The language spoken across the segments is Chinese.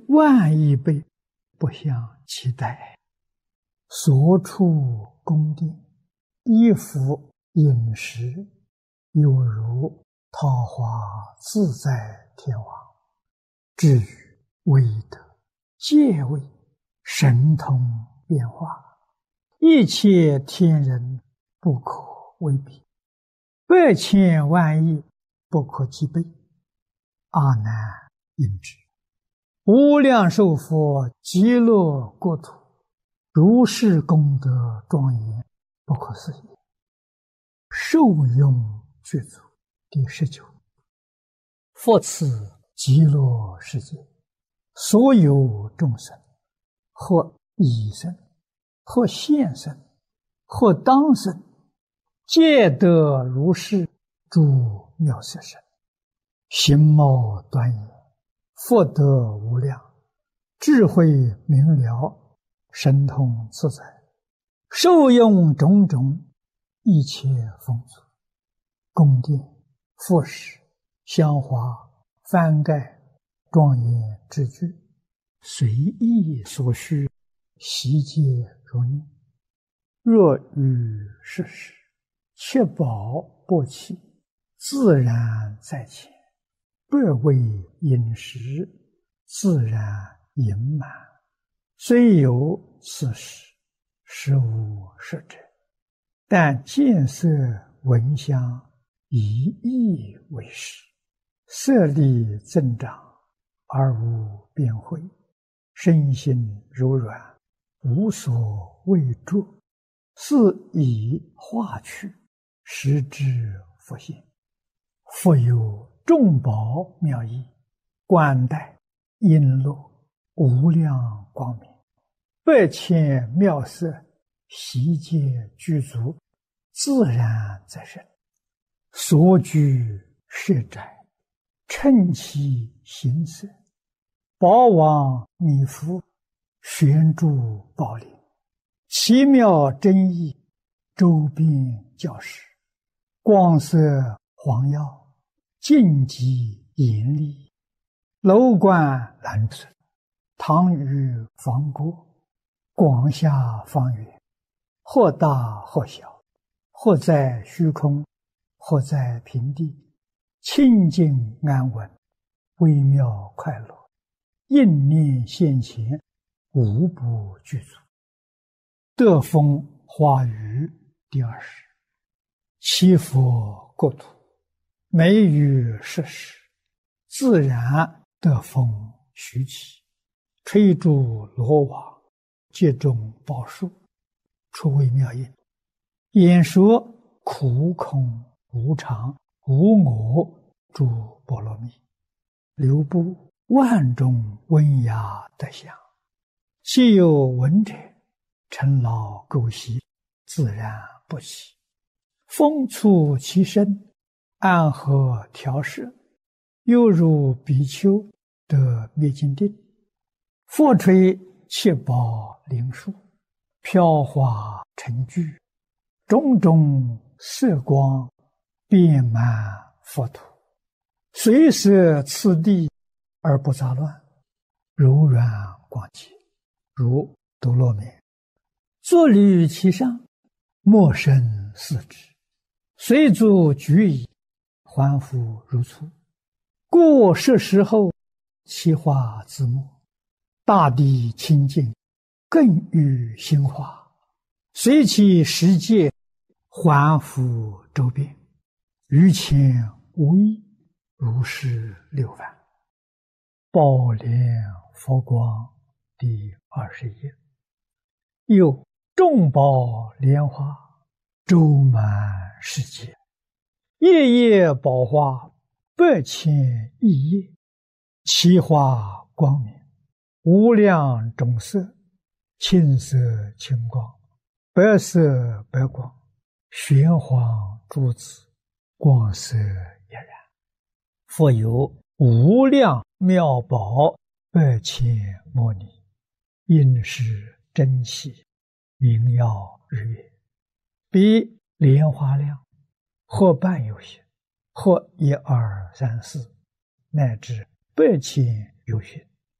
万亿倍，不相期待。所处宫殿，衣服饮食，犹如桃花自在天王。至于威德、戒位、神通变化，一切天人不可为比，百千万亿不可计备。阿难应知，无量寿佛极乐国土，如是功德庄严，不可思议。受用具足。第19，佛此极乐世界，所有众生，或已生，或现生，或当生，皆得如是诸妙色身，形貌端严，福德无量，智慧明了，神通自在，受用种种一切丰足，宫殿、佛室、香花、幡盖、庄严之具，随意所需，悉皆如念。若遇世事，确保不起，自然在前，不为饮食，自然盈满。虽有此事，实无实者，但见色闻香，以意为实，色力增长，而无边慧，身心柔软，无所畏著，是以化去，实之佛性。复有众宝妙义，冠带璎珞，无量光明，百千妙色，悉皆具足，自然在身。所居舍宅，称其形色，宝王弥覆，悬诸宝林，奇妙真义，周遍教室，光色黄耀，净极严厉，楼观蓝色，堂宇房郭，广厦方圆，或大或小，或在虚空，或在平地，清净安稳，微妙快乐，应念现前，无不具足。德风花语第20，七佛国土，美语设施，自然德风徐起，吹诸罗网，皆中宝树，出微妙音，演说苦空无常无我诸波罗蜜，流布万种温雅德相，既有闻者，尘劳垢习，自然不起。风触其身，安和调摄，犹如比丘得灭尽定。佛吹七宝灵树，飘华成聚，种种色光，遍满佛土，随摄次第而不杂乱，柔软广洁，如多罗棉。坐履其上，莫生四肢，随足举矣，还复如初。故设时后，其化自没，大地清净，更欲兴化，随其实界，还复周遍，于前无异，如是六番。宝莲佛光第21。又众宝莲花，周满世界，夜夜宝花，百千亿叶，其花光明，无量种色，青色青光，白色白光，玄黄珠子，光色俨然。复有无量妙宝，百千摩尼，应是珍奇，明耀日月，比莲花量，或半有些，或1、2、3、4，乃至百千有许，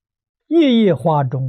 叶叶花中